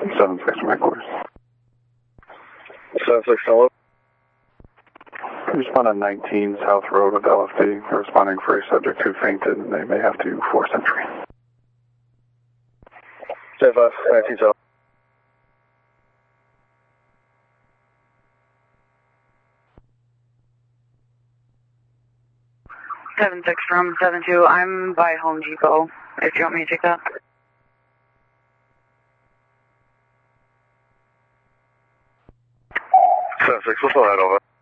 7-6 from headquarters. 7-6, hello. Respond on 19 South Road with LFD. They're responding for a subject who fainted and they may have to force entry. 10-5, 19 South. Seven six from 7-2. I'm by Home Depot. If you want me to take that. 7-6, we'll fill that over.